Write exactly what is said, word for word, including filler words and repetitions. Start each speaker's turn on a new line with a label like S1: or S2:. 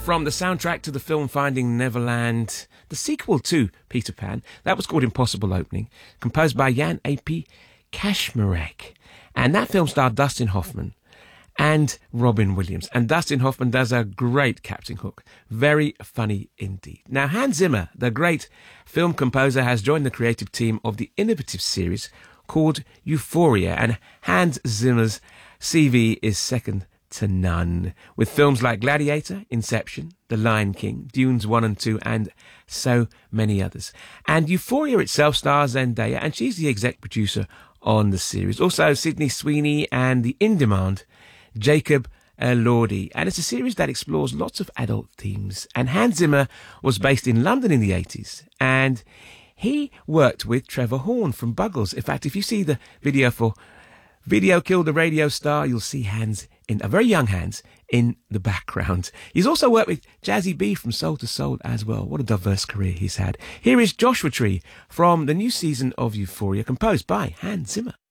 S1: from the soundtrack to the film Finding Neverland, the sequel to Peter Pan. That was called Impossible Opening, composed by Jan A P Kaczmarek. And that film starred Dustin Hoffman and Robin Williams. And Dustin Hoffman does a great Captain Hook. Very funny indeed. Now, Hans Zimmer, the great film composer, has joined the creative team of the innovative series called Euphoria. And Hans Zimmer's C V is second to none, with films like Gladiator, Inception, The Lion King, Dunes one and two, and so many others. And Euphoria itself stars Zendaya, and she's the exec producer on the series. Also, Sydney Sweeney and the in-demand Jacob Elordi. And it's a series that explores lots of adult themes. And Hans Zimmer was based in London in the eighties, and he worked with Trevor Horn from Buggles. In fact, if you see the video for Video Killed the Radio Star, you'll see Hans, in a very young Hans, in the background. He's also worked with Jazzy B from Soul to Soul as well. What a diverse career he's had. Here is Joshua Tree from the new season of Euphoria, composed by Hans Zimmer.